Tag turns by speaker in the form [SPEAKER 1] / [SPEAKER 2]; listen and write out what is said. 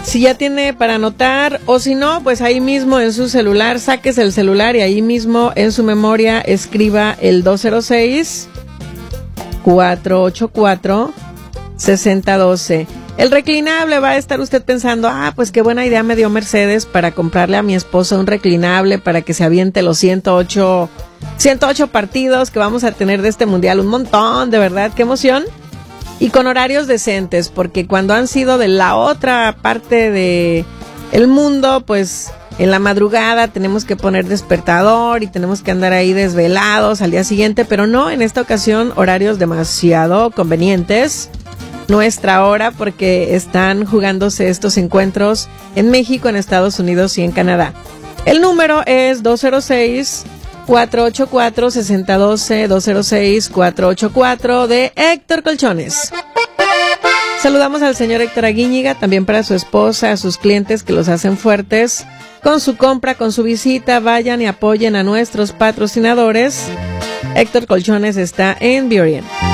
[SPEAKER 1] Si ya tiene para anotar, o si no, pues ahí mismo en su celular, sáquese el celular y ahí mismo en su memoria escriba el 206-484-6012. El reclinable, va a estar usted pensando, pues qué buena idea me dio Mercedes para comprarle a mi esposa un reclinable para que se aviente los 108 partidos que vamos a tener de este mundial. Un montón, de verdad, qué emoción. Y con horarios decentes, porque cuando han sido de la otra parte de el mundo, pues en la madrugada tenemos que poner despertador y tenemos que andar ahí desvelados al día siguiente, pero no, en esta ocasión horarios demasiado convenientes. Nuestra hora, porque están jugándose estos encuentros en México, en Estados Unidos y en Canadá. El número es 206-484-6012, 206-484 de Héctor Colchones. Saludamos al señor Héctor Aguíñiga, también para su esposa, a sus clientes que los hacen fuertes. Con su compra, con su visita, vayan y apoyen a nuestros patrocinadores. Héctor Colchones está en Burien.